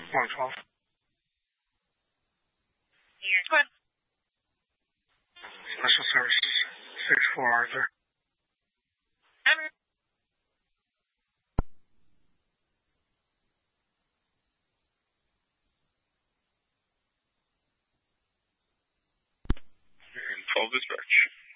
112. Go ahead. Special Services, 6-4 Arthur. And 12 dispatch.